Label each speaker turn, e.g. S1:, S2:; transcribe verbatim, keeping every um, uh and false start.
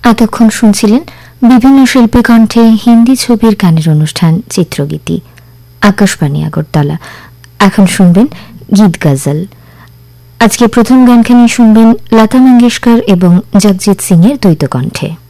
S1: এতক্ষণ শুনছিলেন বিভিন্ন শিল্পী কণ্ঠে হিন্দি ছবির গানের অনুষ্ঠান চিত্রগীতি, আকাশবাণী আগরতলা। এখন শুনবেন গীত গজল। আজকে প্রথম গানখানি শুনবেন লতা মঙ্গেশকর এবং জগজিৎ সিং এর দ্বৈত কণ্ঠে।